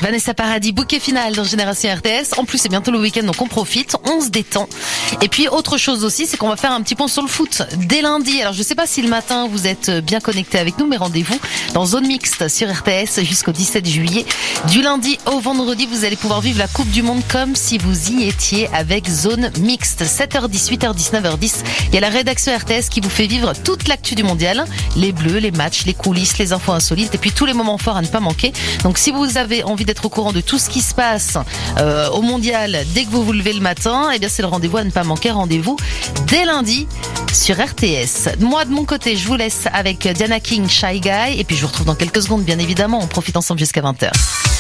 Vanessa Paradis, bouquet final dans Génération RTS. En plus, c'est bientôt le week-end, donc on profite, on se détend. Et puis, autre chose aussi, c'est qu'on va faire un petit point sur le foot dès lundi. Alors, je sais pas si le matin vous êtes bien connectés avec nous, mais rendez-vous dans Zone Mixte sur RTS jusqu'au 17 juillet. Du lundi au vendredi, vous allez pouvoir vivre la Coupe du Monde comme si vous y étiez avec Zone Mixte. 7h10, 8h10, 9h10. Il y a la rédaction RTS qui vous fait vivre toute l'actu du mondial. Les bleus, les matchs, les coulisses, les infos insolites et puis tous les moments forts à ne pas manquer. Donc, si vous avez envie d'être au courant de tout ce qui se passe au mondial dès que vous vous levez le matin, eh bien, c'est le rendez-vous à ne pas manquer. Rendez-vous dès lundi sur RTS. Moi, de mon côté, je vous laisse avec Diana King, Shy Guy. Et puis, je vous retrouve dans quelques secondes, bien évidemment. On profite ensemble jusqu'à 20h.